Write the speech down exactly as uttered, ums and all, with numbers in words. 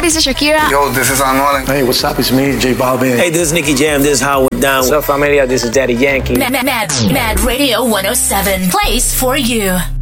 this is Shakira. Yo, this is Anuel. Hey, what's up? It's me, J Balvin. Hey, this is Nicky Jam. This is Howard Down. What's up, familia? This is Daddy Yankee. Mad, Mad, Mad Radio one oh seven. Place for you.